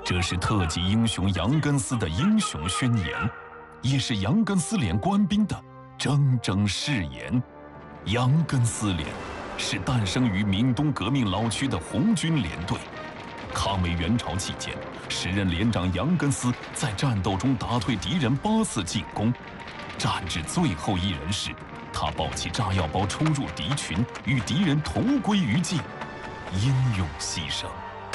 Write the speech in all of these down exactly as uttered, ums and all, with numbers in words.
这是特级英雄杨根思的英雄宣言，也是杨根思连官兵的铮铮誓言。杨根思连是诞生于闽东革命老区的红军连队。抗美援朝期间，时任连长杨根思在战斗中打退敌人八次进攻，战至最后一人时，他抱起炸药包冲入敌群，与敌人同归于尽，英勇牺牲。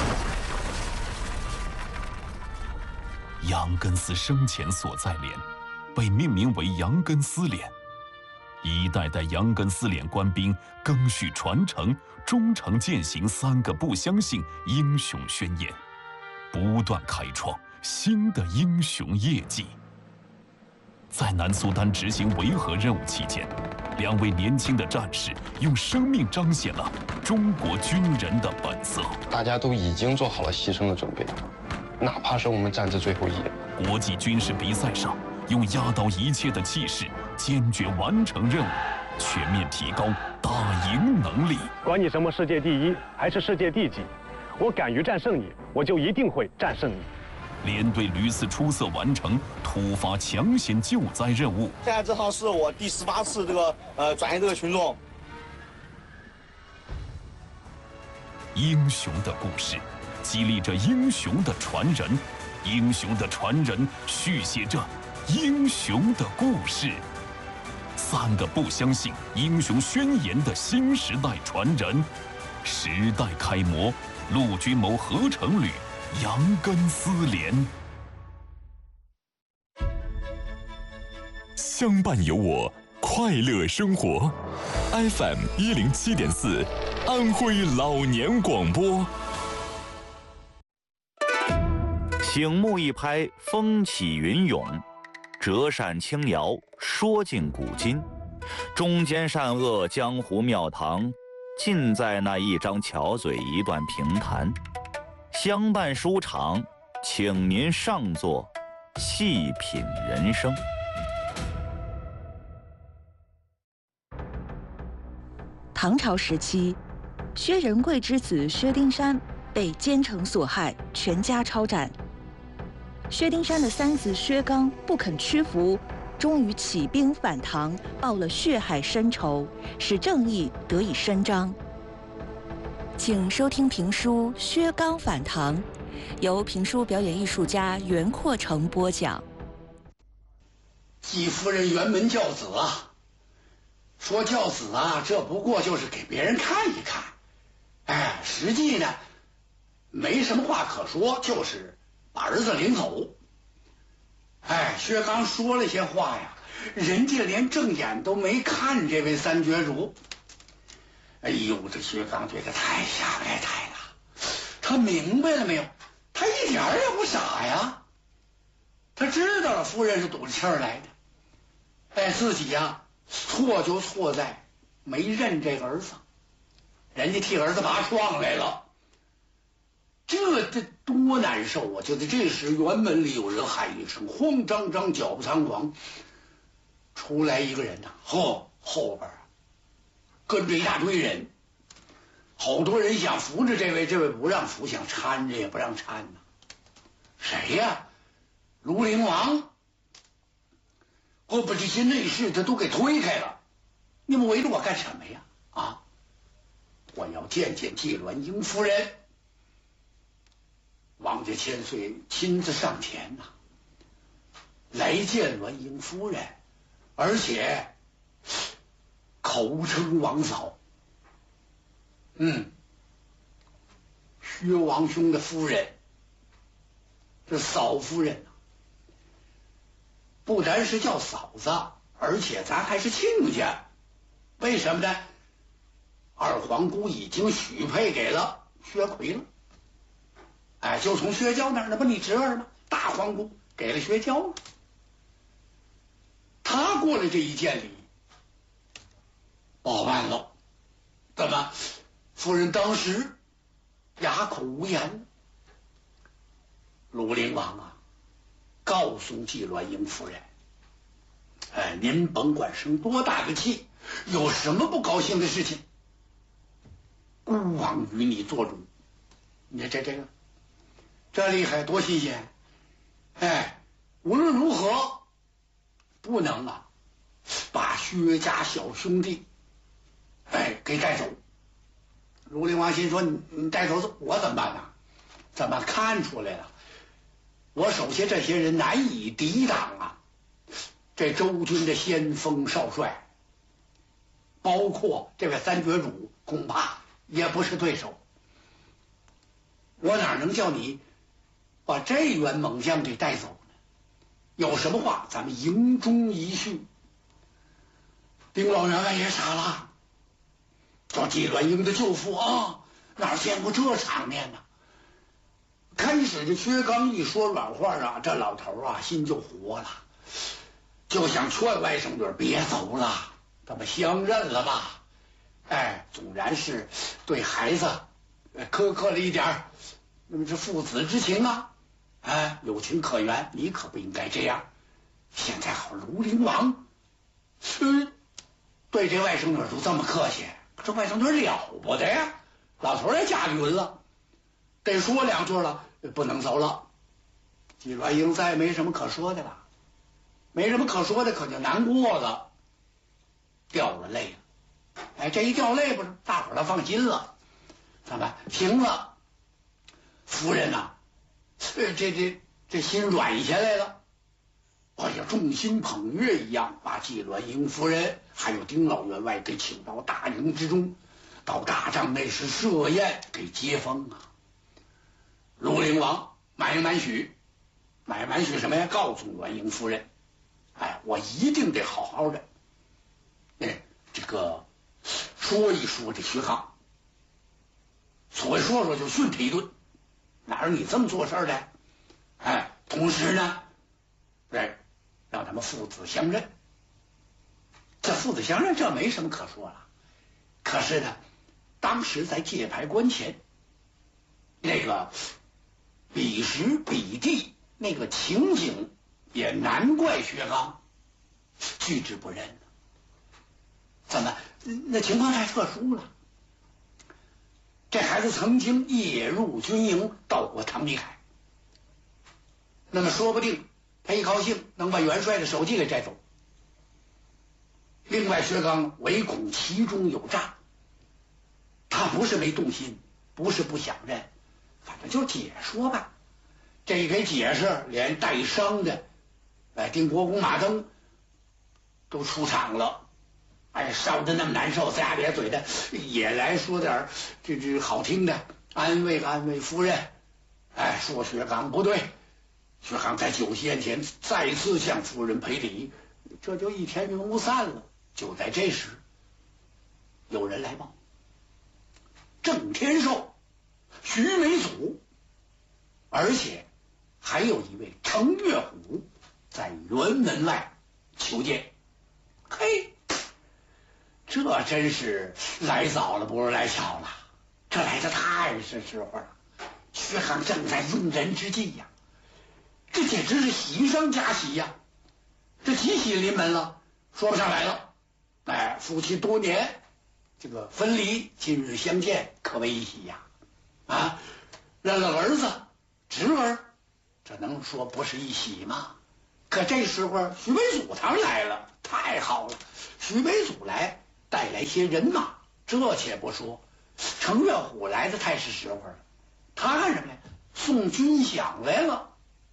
杨根思生前所在连被命名为杨根思连，一代代杨根思连官兵赓续传承，忠诚践行三个不相信英雄宣言，不断开创新的英雄业绩。在南苏丹执行维和任务期间，两位年轻的战士用生命彰显了中国军人的本色。 大家都已经做好了牺牲的准备，哪怕是我们战至最后一人。 国际军事比赛上，用压倒一切的气势，坚决完成任务，全面提高打赢能力。 管你什么世界第一还是世界第几，我敢于战胜你，我就一定会战胜你。 连队屡次出色完成突发抢险救灾任务。 现在这趟是我第十八次这个呃转移这个群众。 英雄的故事，激励着英雄的传人，英雄的传人续写着英雄的故事。三个不相信英雄宣言的新时代传人，时代楷模，陆军某合成旅杨根思连。 相伴有我，快乐生活。F M 一零七点四，安徽老年广播。 醒目一拍，风起云涌；折扇轻摇，说尽古今。中间善恶，江湖庙堂，尽在那一张巧嘴，一段评弹。相伴书场，请您上座，细品人生。 唐朝时期，薛仁贵之子薛丁山被奸臣所害，全家抄斩。薛丁山的三子薛刚不肯屈服，终于起兵反唐，报了血海深仇，使正义得以伸张。请收听评书《薛刚反唐》，由评书表演艺术家袁阔成播讲。 季夫人辕门教子啊，说教子啊，这不过就是给别人看一看，哎，实际呢，没什么话可说，就是把儿子领走。哎，薛刚说了些话呀，人家连正眼都没看这位三绝主。哎呦，这薛刚觉得太下不来台了。他明白了没有？他一点儿也不傻呀。他知道了夫人是赌着气儿来的。哎，自己呀，错就错在没认这个儿子，人家替儿子拔创来了。这这多难受啊！就在这时，辕门里有人喊一声，慌张张，脚步仓皇，出来一个人呐，后后边啊跟着一大堆人，好多人想扶着这位，这位不让扶，想搀着也不让搀呢。谁呀？庐陵王。我把这些内侍他都给推开了，你们围着我干什么呀？啊！我要见见纪鸾英夫人。王家千岁亲自上前呐、啊，来见鸾英夫人，而且口称王嫂。嗯，薛王兄的夫人，这嫂夫人啊，不单是叫嫂子，而且咱还是亲家。为什么呢？二皇姑已经许配给了薛奎了。哎，就从薛娇那儿，那不你侄儿吗？大皇姑给了薛娇了。他过来这一见礼，报办了。怎么？夫人当时哑口无言。庐陵王啊，告诉纪鸾英夫人，哎，您甭管生多大的气，有什么不高兴的事情，孤王与你做主。你看这这个， 这厉害多新鲜！哎，无论如何，不能啊，把薛家小兄弟，哎，给带走。卢陵王心说：“你你带走我怎么办呢？怎么看出来了？我手下这些人难以抵挡啊！这周军的先锋少帅，包括这位三绝主，恐怕也不是对手。我哪能叫你把这员猛将给带走呢？有什么话，咱们营中一叙。”丁老员外也傻了。叫纪鸾英的舅父啊，哪见过这场面呢？开始这薛刚一说软话啊，这老头啊心就活了，就想劝外甥女别走了，咱们相认了吧。哎，纵然是对孩子苛刻了一点，那么是父子之情啊，哎，有情可原，你可不应该这样。现在好，卢陵王，嗯，对这外甥女都这么客气。这外甥女了不得呀，老头也驾云了，得说两句了，不能走了。纪鸾英再没什么可说的了，没什么可说的，可就难过了，掉了泪了。哎，这一掉泪不是，大伙儿都放心了，咱们行了。夫人呐、啊，这这这这心软下来了。哎呀，众星捧月一样，把纪鸾英夫人还有丁老员外给请到大营之中，到大帐内是设宴给接风啊。卢陵王满满许，满满许什么呀？告诉鸾英夫人，哎，我一定得好好的，哎，这个说一说这薛刚。所谓说说就训他一顿，哪有你这么做事的？哎，同时呢，哎。让他们父子相认，这父子相认这没什么可说了。可是呢，当时在界牌关前，那个彼时彼地那个情景，也难怪薛刚拒之不认。怎么？那情况太特殊了。这孩子曾经夜入军营，到过唐米凯，那么说不定他一高兴能把元帅的手机给摘走。另外，薛刚唯恐其中有诈，他不是没动心，不是不想认，反正就解说吧。这一给解释，连带伤的，哎，丁国公马登都出场了。哎，烧得那么难受，龇牙咧嘴的，也来说点这这好听的，安慰安慰夫人。哎，说薛刚不对。薛刚在酒席宴前再次向夫人赔礼，这就一天云雾散了。就在这时，有人来报，郑天寿、徐美祖，而且还有一位程月虎在辕门外求见。嘿，这真是来早了不如来巧了，这来的太是时候了。薛刚正在用人之际呀、啊。这简直是喜上加喜呀、啊！这喜喜临门了，说不上来了。哎，夫妻多年这个分离，今日相见，可谓一喜呀！啊，认了儿子、侄儿，这能说不是一喜吗？可这时候徐美祖他们来了，太好了！徐美祖来带来些人马，这且不说，程月虎来的太是时候了，他干什么呀？送军饷来了。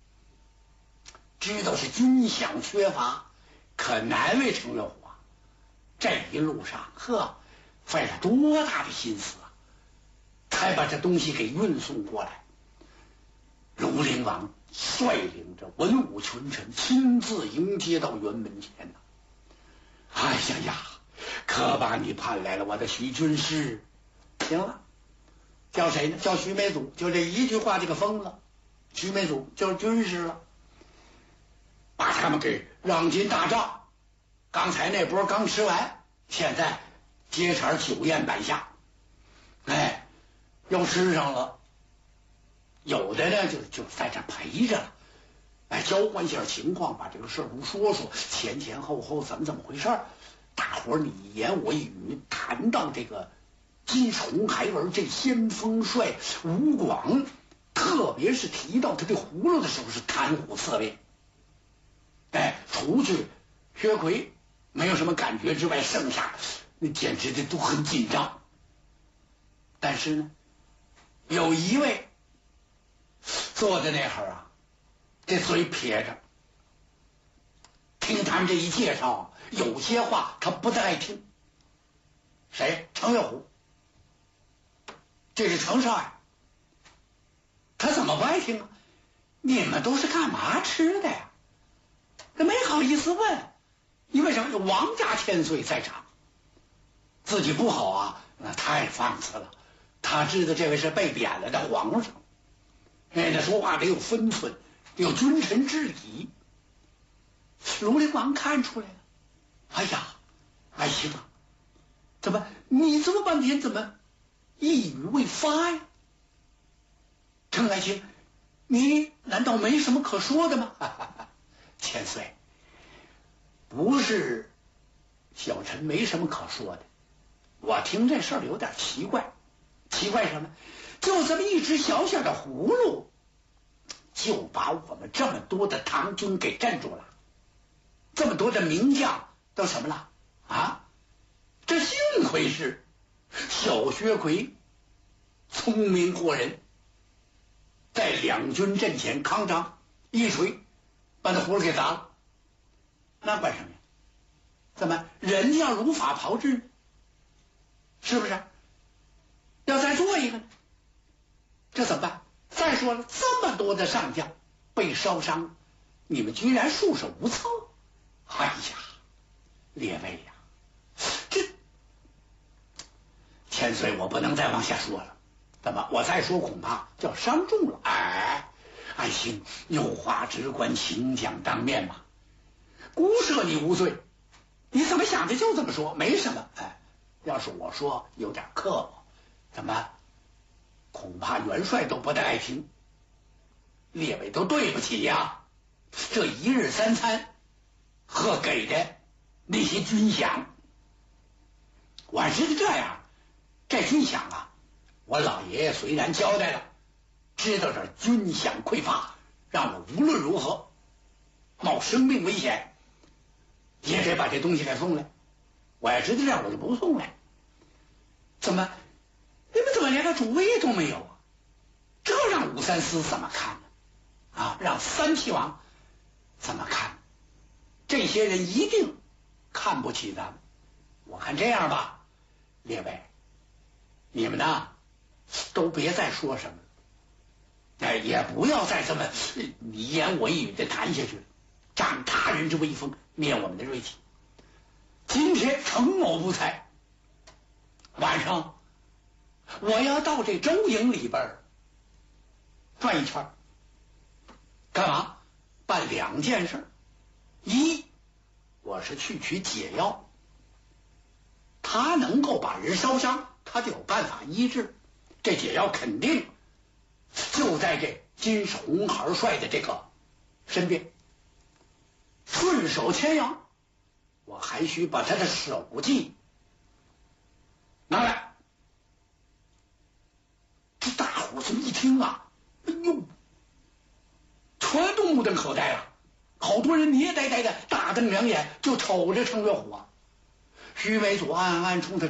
知道是军饷缺乏，可难为程月虎啊！这一路上，呵，费了多大的心思啊，才把这东西给运送过来。卢陵王率领着文武群臣亲自迎接到辕门前呐、啊！哎呀呀，可把你盼来了，我的徐军师！行了，叫谁呢？叫徐美祖，就这一句话就给封了。徐美祖就是军师了。把他们给让进大帐，刚才那波刚吃完，现在接茬酒宴摆下，哎，又吃上了。有的呢就就在这陪着了，哎，交换一下情况，把这个事儿都说说，前前后后怎么怎么回事儿。大伙儿你一言我一语谈到这个金崇还文这先锋帅吴广特别是提到他的葫芦的时候是谈虎色变。哎，除去薛奎没有什么感觉之外，剩下那简直的都很紧张。但是呢，有一位坐在那会儿啊，这嘴撇着，听他们这一介绍，有些话他不太爱听。谁？程月虎。这是程少爷。他怎么不爱听啊？你们都是干嘛吃的呀？他没好意思问，因为什么？有王家千岁在场，自己不好啊，那太放肆了。他知道这位是被贬了的皇上，哎，他说话得有分寸，得有君臣之礼。卢陵王看出来了，哎呀，爱卿啊，怎么你这么半天怎么一语未发呀？程爱卿，你难道没什么可说的吗？千岁，不是小臣没什么可说的，我听这事儿有点奇怪。奇怪什么？就这么一只小小的葫芦，就把我们这么多的唐军给镇住了，这么多的名将都什么了啊？这幸亏是小薛奎聪明过人，在两军阵前康张一锤把那葫芦给砸了，那管什么呀？怎么人家要如法炮制呢？是不是？要再做一个呢？这怎么办？再说了，这么多的上将被烧伤，你们居然束手无策！哎呀，列位呀，这千岁，我不能再往下说了。怎么？我再说恐怕就要伤众了。哎，爱卿有话直管，请讲当面嘛。姑赦你无罪，你怎么想的就这么说，没什么。哎，要是我说有点刻薄，怎么恐怕元帅都不太爱听，列位都对不起呀。这一日三餐和给的那些军饷，我还知道这样，这军饷啊，我老爷爷虽然交代了，知道这军饷匮乏，让我无论如何冒生命危险也得把这东西给送来。我要知道这样，我就不送来。怎么你们怎么连个主意都没有啊？这让武三思怎么看呢？啊，让三齐王怎么看？这些人一定看不起咱们。我看这样吧，列位，你们呢都别再说什么了，哎，也不要再这么你言我一语的谈下去了，仗他人之威风，灭我们的锐气。今天程某不才，晚上我要到这周营里边转一圈，干嘛？办两件事。一，我是去取解药，他能够把人烧伤，他就有办法医治。这解药肯定就在这金氏红孩帅的这个身边。顺手牵羊，我还需把他的手机拿来。这大伙这么一听啊，哎呦，全都目瞪口呆了，好多人捏呆呆的大瞪两眼，就瞅着程月虎啊。徐维祖暗暗冲他